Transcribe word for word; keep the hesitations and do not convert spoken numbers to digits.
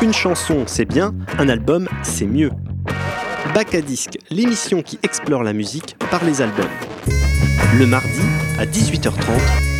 Une chanson, c'est bien, un album, c'est mieux. Bac à disque, l'émission qui explore la musique par les albums. Le mardi à dix-huit heures trente